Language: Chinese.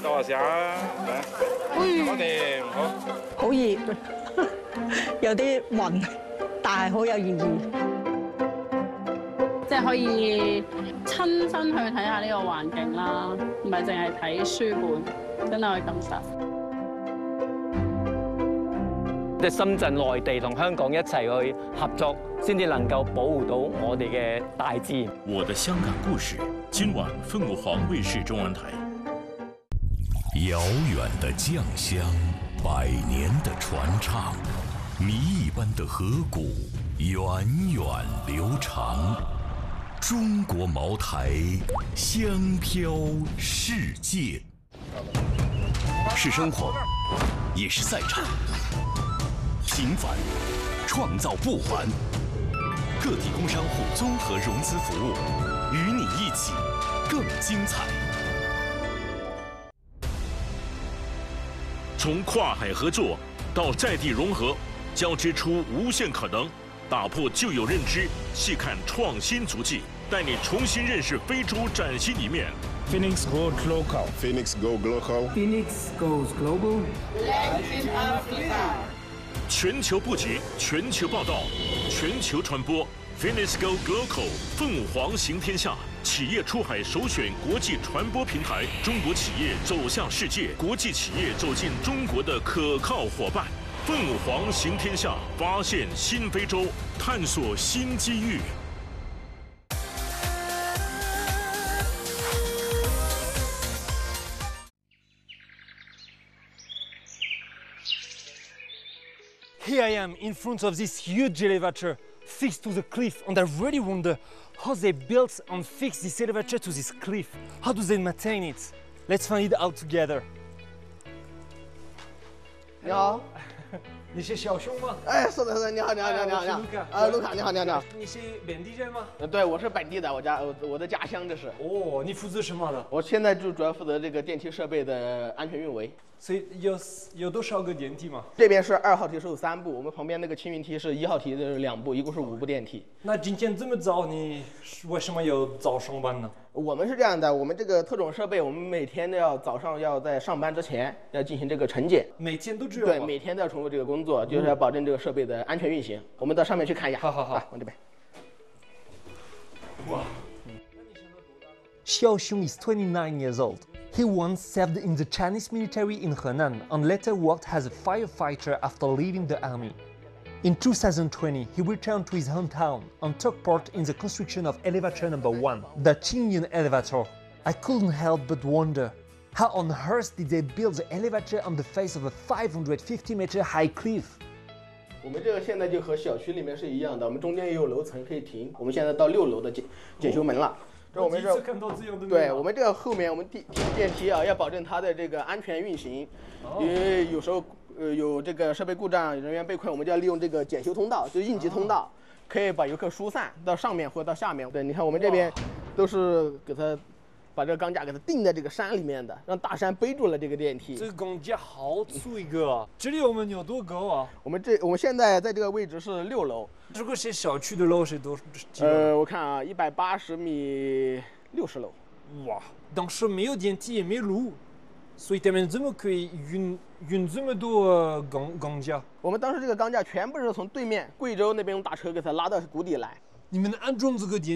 多下啊！我哋好。 好熱，有啲暈，但係好有意義。 即係可以親身去睇下呢個環境啦，唔係淨係睇書本，真係去感受。 即係深圳、內地同香港一齊去合作，先至能夠保護到我哋嘅大自然。 我的香港故事，今晚凤凰卫视中文台。 遥远的酱香，百年的传唱，谜一般的河谷，源远流长。中国茅台，香飘世界。是生活，也是赛场。平凡，创造不还。个体工商户综合融资服务，与你一起更精彩。 从跨海合作到在地融合，交织出无限可能。打破旧有认知，细看创新足迹，带你重新认识非洲崭新一面。 Phoenix Goes Local. Phoenix Go Global. Phoenix goes global. Latin Africa. 全球布局，全球报道，全球传播。Phoenix Go Global， 凤凰行天下，企业出海首选国际传播平台，中国企业走向世界，国际企业走进中国的可靠伙伴。凤凰行天下，发现新非洲，探索新机遇。 Here I am in front of this huge elevator fixed to the cliff, and I really wonder how they built and fixed this elevator to this cliff. How do they maintain it? Let's find it out together. 你好， 你是小熊吗？ 哎，是的，是的，你好，你好，你好，你好，卢卡，你好，你好，你好。 你是本地人吗？ 对，我是本地的，我的家乡这是。 哦，你负责什么的？ 我现在就主要负责这个电梯设备的安全运维。 所以有多少个电梯吗？ 这边是2号梯是有3部，我们旁边那个轻运梯是1号梯的2部，一共是5部电梯。 那今天这么早，你为什么要早上班呢？ 我们是这样的，我们这个特种设备，我们每天都要早上要在上班之前要进行这个晨检。 每天都这样？ 对，每天都要重复这个工作，就是要保证这个设备的安全运行。我们到上面去看一下。 好， 往这边。 哇！Xiao Xiong is 29 years old. He once served in the Chinese military in Henan and later worked as a firefighter after leaving the army. In 2020, he returned to his hometown and took part in the construction of elevator number 1, the Qingyun elevator. I couldn't help but wonder, how on earth did they build the elevator on the face of a 550-meter high cliff? 我们这个现在就和小区里面是一样的，我们中间也有楼层可以停。我们现在到6楼的检修门了。这我们这对，我们这个后面我们电梯啊，要保证它的这个安全运行，因为有时候有这个设备故障，人员被困，我们就要利用这个检修通道，就是应急通道，可以把游客疏散到上面或者到下面。对，你看我们这边都是给它把这个钢架给它钉在这个山里面的，让大山背住了这个电梯。 这个钢架好粗一个啊！这里我们有多高啊？ 我们现在在这个位置是6楼。 这个是小区的楼是多？ 我看啊，180米，60楼。 哇！当时没有电梯也没路，所以他们怎么可以运这么多钢架？ 我们当时这个钢架全部是从对面贵州那边用大车给它拉到谷底来。 你们安装这个电